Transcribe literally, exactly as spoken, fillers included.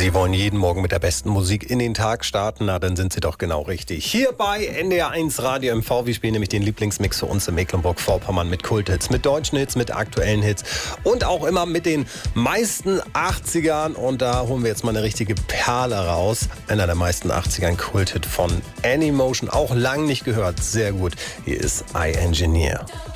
Sie wollen jeden Morgen mit der besten Musik in den Tag starten? Na, dann sind Sie doch genau richtig. Hier bei N D R eins Radio M V. Wir spielen nämlich den Lieblingsmix für uns in Mecklenburg-Vorpommern mit Kulthits, mit deutschen Hits, mit aktuellen Hits und auch immer mit den meisten achtzigern. Und da holen wir jetzt mal eine richtige Perle raus. Einer der meisten achtzigern Kulthit von Anymotion. Auch lang nicht gehört. Sehr gut. Hier ist I Engineer.